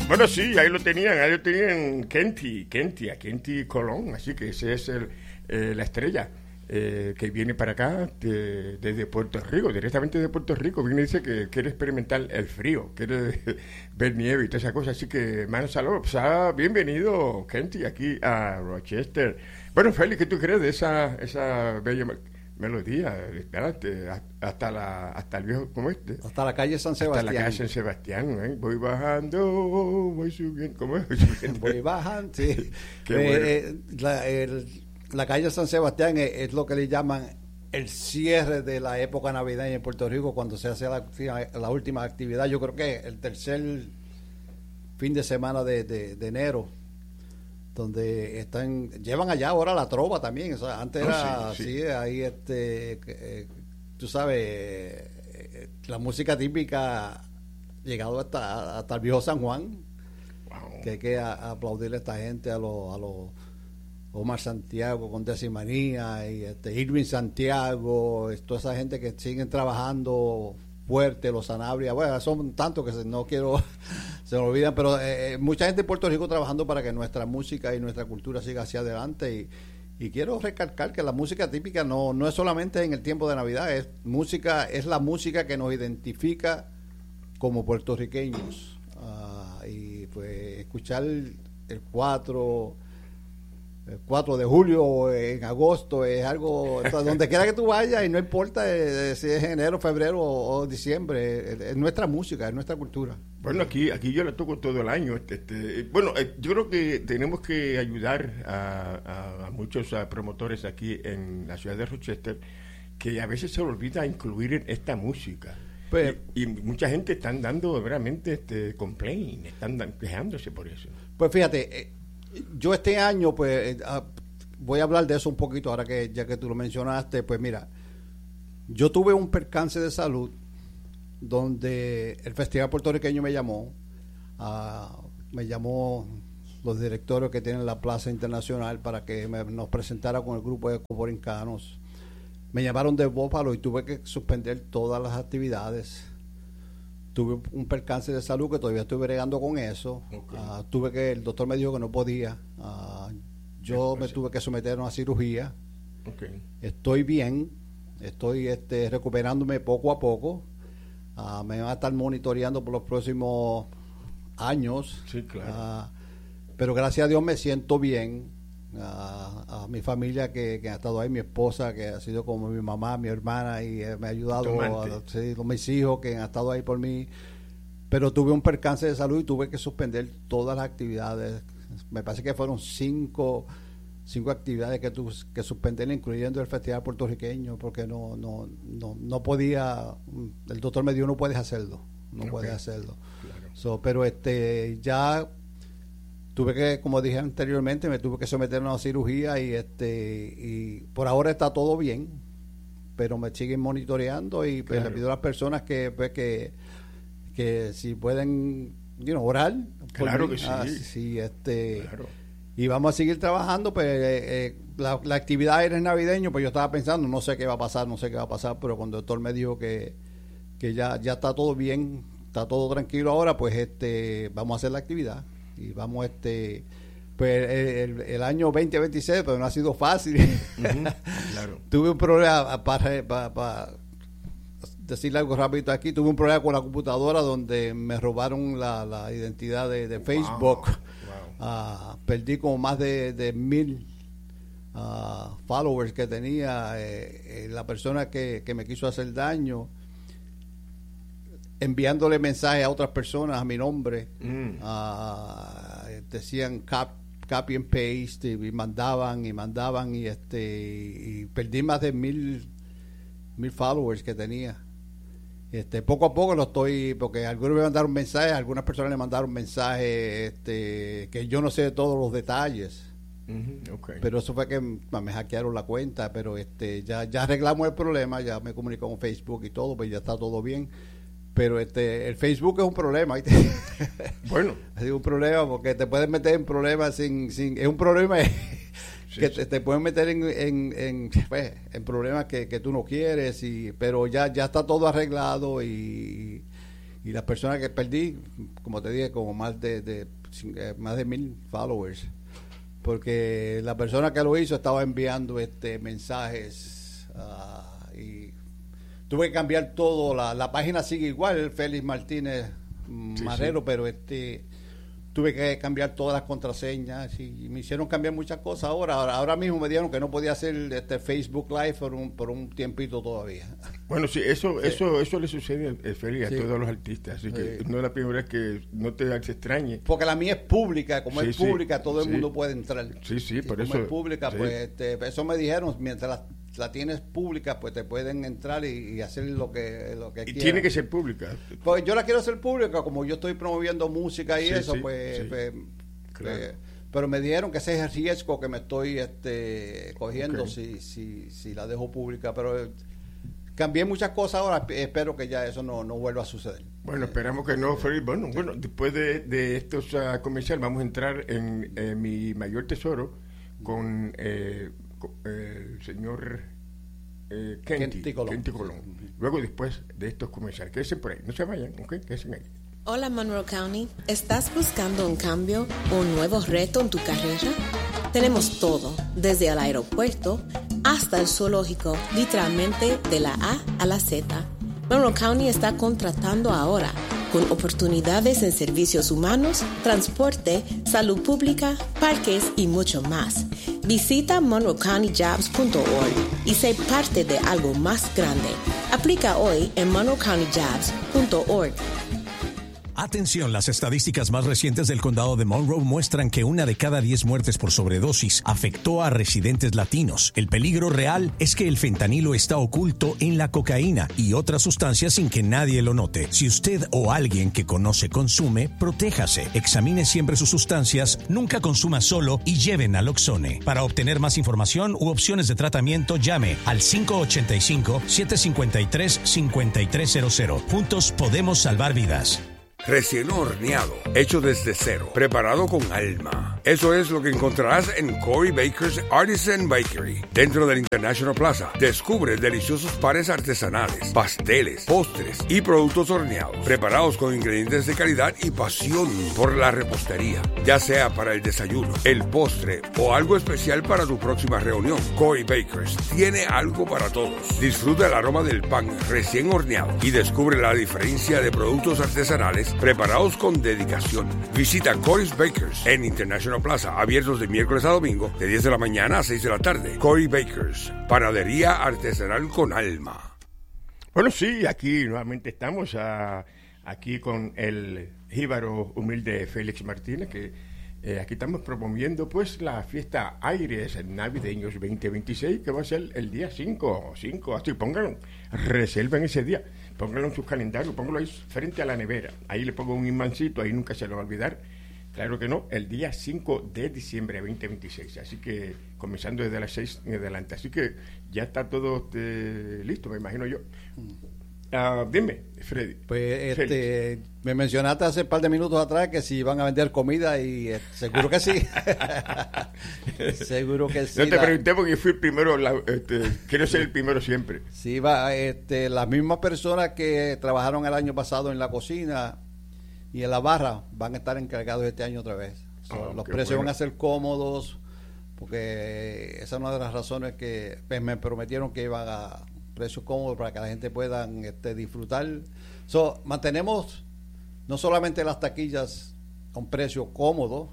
Bueno, sí, ahí lo tenían Kenty Colón, así que ese es la estrella que viene para acá desde Puerto Rico, directamente de Puerto Rico. Viene y dice que quiere experimentar el frío, quiere ver nieve y todas esas cosas, así que, mano, saludos, bienvenido, Kenty, aquí a Rochester. Bueno, Félix, ¿qué tú crees de esa bella melodía? Espérate, hasta el viejo, ¿cómo es? Hasta la calle San Sebastián. Hasta la calle San Sebastián, ¿eh? Voy bajando, voy subiendo, ¿cómo es? Voy bajando, sí. Qué bueno. La calle San Sebastián es lo que le llaman el cierre de la época navideña en Puerto Rico, cuando se hace la última actividad. Yo creo que el tercer fin de semana de enero, donde llevan allá ahora la trova también. O sea, antes era sí, ahí tú sabes, la música típica llegado hasta el viejo San Juan. Wow. Que hay que aplaudirle a esta gente, a los Omar Santiago con Decimanía y Irving Santiago, toda esa gente que siguen trabajando fuerte, los Sanabria. Bueno, son tantos que no quiero se me olvidan, pero mucha gente en Puerto Rico trabajando para que nuestra música y nuestra cultura siga hacia adelante. Y quiero recalcar que la música típica no es solamente en el tiempo de Navidad, es la música que nos identifica como puertorriqueños. Y pues escuchar el 4 de julio, en agosto, es algo, donde quiera que tú vayas, y no importa si es enero, febrero o diciembre, es nuestra música, es nuestra cultura. Bueno, aquí yo la toco todo el año. Bueno, yo creo que tenemos que ayudar a muchos promotores aquí en la ciudad de Rochester, que a veces se olvida incluir esta música. Pues, y mucha gente están dando realmente complaint, están quejándose por eso. Pues fíjate, yo este año, pues, voy a hablar de eso un poquito ahora que ya que tú lo mencionaste. Pues mira, yo tuve un percance de salud donde el Festival Puertorriqueño me llamó los directorios que tienen la Plaza Internacional para que nos presentara con el grupo de coborincanos. Me llamaron de Bópalo y tuve que suspender todas las actividades. Tuve un percance de salud que todavía estoy bregando con eso. Okay. El doctor me dijo que no podía. Yo me tuve que someter a una cirugía. Okay. Estoy bien. Estoy recuperándome poco a poco. Me van a estar monitoreando por los próximos años. Sí, claro. Pero gracias a Dios me siento bien. A mi familia que ha estado ahí, mi esposa que ha sido como mi mamá, mi hermana, y me ha ayudado, mis hijos que han estado ahí por mí. Pero tuve un percance de salud y tuve que suspender todas las actividades. Me parece que fueron cinco actividades que suspender, incluyendo el Festival Puertorriqueño, porque no podía. El doctor me dijo no puedes hacerlo, puedes hacerlo. Claro. Pero ya tuve que, como dije anteriormente, me tuve que someter a una cirugía y por ahora está todo bien, pero me siguen monitoreando y pues, claro, le pido a las personas que si pueden orar. Claro que sí. Claro. Y vamos a seguir trabajando. Pues la actividad era navideño, pues yo estaba pensando, no sé qué va a pasar, pero cuando el doctor me dijo que ya está todo bien, está todo tranquilo ahora, pues vamos a hacer la actividad. Y vamos pues el año 2026, pero no ha sido fácil. Claro. Tuve un problema, para decirle algo rápido aquí, tuve un problema con la computadora donde me robaron la identidad de Facebook. Wow. Perdí como más de 1,000 followers que tenía. La persona que me quiso hacer daño, enviándole mensajes a otras personas a mi nombre, decían copy and paste, y mandaban y perdí más de 1,000 followers que tenía. Poco a poco porque algunos me mandaron mensajes, algunas personas le mandaron mensajes que yo no sé de todos los detalles. Okay. Pero eso fue que me hackearon la cuenta, pero ya arreglamos el problema, ya me comuniqué con Facebook y todo, pues ya está todo bien. Pero el Facebook es un problema. Bueno, es un problema porque te puedes meter en problemas sin es un problema que te pueden meter en problemas que tú no quieres, pero ya está todo arreglado y Y las personas que perdí, como te dije, como más de 1,000 followers, porque la persona que lo hizo estaba enviando mensajes y tuve que cambiar todo. La página sigue igual, Félix Martínez Marrero, sí. Pero tuve que cambiar todas las contraseñas y me hicieron cambiar muchas cosas. Ahora mismo me dijeron que no podía hacer Facebook Live por un tiempito todavía. Bueno, sí, eso le sucede, Félix, a todos los artistas, así que no es la primera vez que no te extrañe. Porque la mía es pública, como es pública, todo el mundo puede entrar. Sí, por como eso. Es pública, pues eso me dijeron, mientras la tienes pública, pues te pueden entrar y hacer lo que quieran. Y tiene que ser pública. Pues yo la quiero hacer pública, como yo estoy promoviendo música y eso, claro. Pero me dijeron que ese es el riesgo que me estoy cogiendo si la dejo pública, pero cambié muchas cosas ahora, espero que ya eso no vuelva a suceder. Bueno, esperamos que no, Félix. Bueno, después de estos comerciales vamos a entrar en mi mayor tesoro con el señor Kenty Colón. Luego, después de estos comerciales, quédense por ahí, no se vayan, ¿ok? Quédense ahí. Hola Monroe County, ¿estás buscando un cambio o un nuevo reto en tu carrera? Tenemos todo, desde el aeropuerto hasta el zoológico, literalmente de la A a la Z. Monroe County está contratando ahora, con oportunidades en servicios humanos, transporte, salud pública, parques y mucho más. Visita monroecountyjobs.org y sé parte de algo más grande. Aplica hoy en monroecountyjobs.org. Atención, las estadísticas más recientes del condado de Monroe muestran que 1 de cada 10 muertes por sobredosis afectó a residentes latinos. El peligro real es que el fentanilo está oculto en la cocaína y otras sustancias sin que nadie lo note. Si usted o alguien que conoce consume, protéjase. Examine siempre sus sustancias, nunca consuma solo y lleve Naloxone. Para obtener más información u opciones de tratamiento, llame al 585-753-5300. Juntos podemos salvar vidas. Recién horneado, hecho desde cero, preparado con alma. Eso es lo que encontrarás en Cory Baker's Artisan Bakery. Dentro del International Plaza, descubre deliciosos panes artesanales, pasteles, postres y productos horneados, preparados con ingredientes de calidad y pasión por la repostería. Ya sea para el desayuno, el postre o algo especial para tu próxima reunión, Cory Baker's tiene algo para todos. Disfruta el aroma del pan recién horneado y descubre la diferencia de productos artesanales preparados con dedicación. Visita Cory's Bakers en International Plaza, abiertos de miércoles a domingo, de 10 de la mañana a 6 de la tarde. Cory Bakers, panadería artesanal con alma. Bueno, sí, aquí nuevamente estamos aquí con el jíbaro humilde Félix Martínez, que aquí estamos promoviendo pues la fiesta Aires Navideños 2026, que va a ser el día 5, así pónganlo, reserven ese día. Póngalo en sus calendarios, póngalo ahí frente a la nevera. Ahí le pongo un imancito, ahí nunca se lo va a olvidar. Claro que no, el día 5 de diciembre de 2026. Así que comenzando desde las 6 en adelante. Así que ya está todo listo, me imagino yo. Dime, Freddy. Pues me mencionaste hace un par de minutos atrás que si van a vender comida y seguro que sí. Seguro que sí. No te pregunté porque fui el primero, quiero ser el primero siempre. Sí, las mismas personas que trabajaron el año pasado en la cocina y en la barra van a estar encargados este año otra vez. Los precios van a ser cómodos, porque esa es una de las razones que me prometieron que iban a precios cómodos para que la gente pueda disfrutar. Mantenemos no solamente las taquillas a un precio cómodo,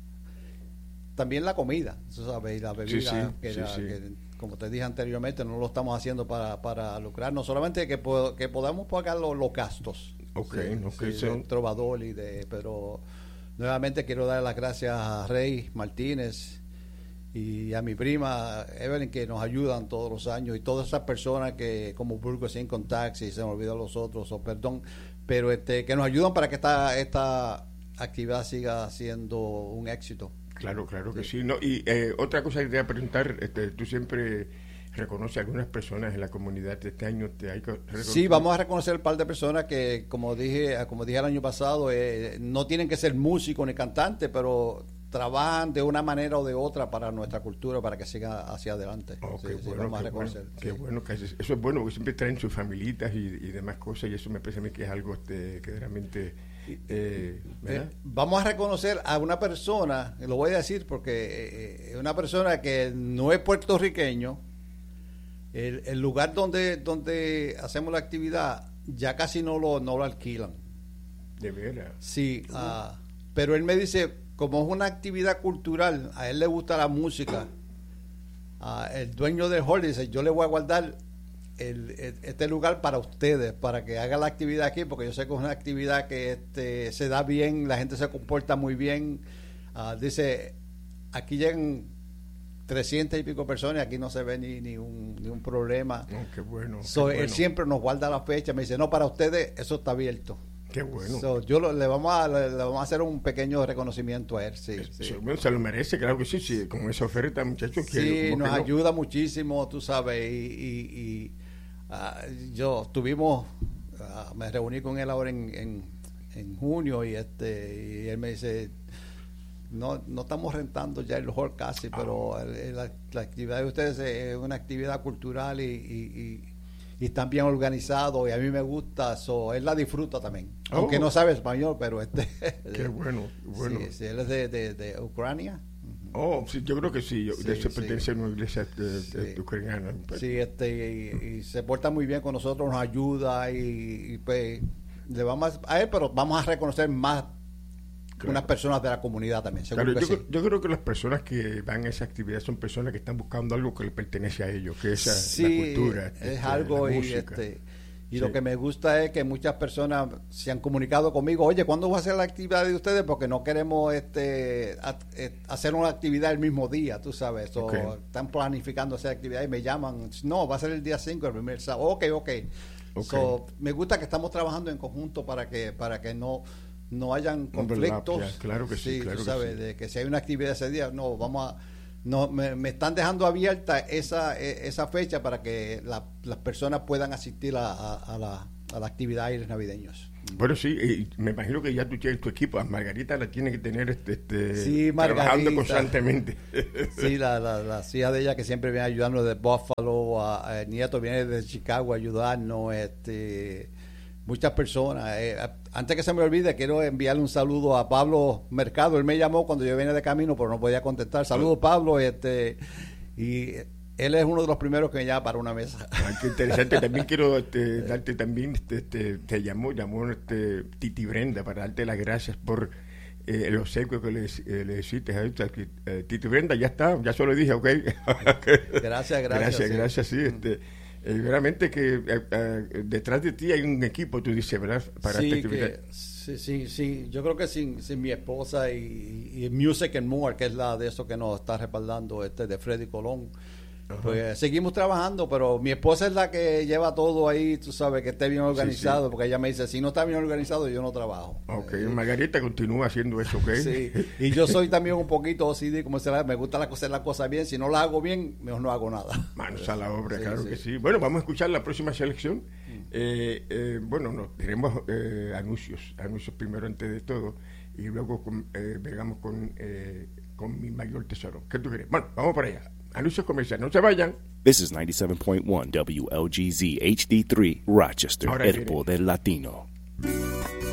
también la comida, ¿sabes? Y la bebida, que como te dije anteriormente, no lo estamos haciendo para lucrar, no solamente que podamos pagar los gastos. De trovador pero nuevamente quiero dar las gracias a Rey Martínez y a mi prima Evelyn, que nos ayudan todos los años, y todas esas personas que, como Burgos Income Tax, y se me olvidó los otros, pero que nos ayudan para que esta actividad siga siendo un éxito. Claro que sí. No, y otra cosa que te voy a preguntar, tú siempre reconoces a algunas personas en la comunidad de este año. Sí, vamos a reconocer un par de personas que, como dije el año pasado, no tienen que ser músicos ni cantantes, pero trabajan de una manera o de otra para nuestra cultura, para que siga hacia adelante. Vamos a reconocer. Qué bueno, que eso es bueno, porque siempre traen sus familitas y demás cosas, y eso me parece a mí que es algo que realmente... vamos a reconocer a una persona, lo voy a decir porque una persona que no es puertorriqueño. El lugar donde hacemos la actividad ya casi no lo alquilan. ¿De veras? Sí, pero él me dice, como es una actividad cultural, a él le gusta la música, el dueño del hall dice, yo le voy a guardar este lugar para ustedes, para que hagan la actividad aquí, porque yo sé que es una actividad que se da bien, la gente se comporta muy bien. Dice, aquí llegan 300 y pico personas, aquí no se ve ni un problema. Qué bueno. Él siempre nos guarda la fecha, me dice, no, para ustedes eso está abierto. Qué bueno. Le vamos a hacer un pequeño reconocimiento a él. Sí. Se lo merece, claro que sí, con esa oferta, muchachos. Sí, nos ayuda muchísimo, tú sabes, y yo me reuní con él ahora en junio, y él me dice, no estamos rentando ya el hall casi, pero la actividad de ustedes es una actividad cultural y están bien organizados, y a mí me gusta, él la disfruta también, aunque no sabe español, pero qué bueno. Sí, él es de Ucrania. Sí, yo creo que sí, pertenece a una iglesia ucraniana. Sí, y se porta muy bien con nosotros, nos ayuda, y pues le vamos a él, pero vamos a reconocer más unas personas de la comunidad también. Claro, yo creo que las personas que van a esa actividad son personas que están buscando algo que le pertenece a ellos, que es la cultura, es algo, la música. Y lo que me gusta es que muchas personas se han comunicado conmigo, oye, ¿cuándo va a ser la actividad de ustedes? Porque no queremos hacer una actividad el mismo día, tú sabes. Están planificando hacer actividad y me llaman, no, va a ser el día 5, el primer sábado. Ok. Me gusta que estamos trabajando en conjunto para que no hayan conflictos. Claro que sí, claro, tú sabes, de que si hay una actividad ese día, me están dejando abierta esa fecha para que las personas puedan asistir a la actividad de aires navideños. Bueno, sí, me imagino que ya tú tienes tu equipo. A Margarita la tiene que tener sí, trabajando constantemente. Sí, la hija de ella que siempre viene a ayudarnos de Buffalo, el nieto viene de Chicago a ayudarnos, muchas personas. Antes que se me olvide, quiero enviarle un saludo a Pablo Mercado. Él me llamó cuando yo venía de camino, pero no podía contestar. Saludos, Pablo. Y él es uno de los primeros que me llama para una mesa. Qué interesante. También quiero darte también, te llamó Titi Brenda para darte las gracias por el obsequio que le hiciste a Titi Brenda. Ya está, ya se lo dije, ok. Gracias, sí. Verdaderamente que detrás de ti hay un equipo, tú dices, ¿verdad? Para esta actividad. Sí. Yo creo que sin mi esposa y Music and More, que es la de eso que nos está respaldando, de Freddy Colón, pues seguimos trabajando, pero mi esposa es la que lleva todo ahí, tú sabes, que esté bien organizado, porque ella me dice, si no está bien organizado, yo no trabajo. Ok, Margarita continúa haciendo eso, ok. Sí, y yo soy también un poquito OCD, como me gusta hacer las cosas bien, si no las hago bien, mejor no hago nada. Manos a la obra, claro que sí. Bueno, vamos a escuchar la próxima selección. Nos diremos anuncios primero antes de todo, y luego vergamos con mi mayor tesoro. ¿Qué tú crees? Bueno, vamos para allá. Anuncios comerciales, no se vayan. This is 97.1 WLGZ HD3 Rochester, el poder latino.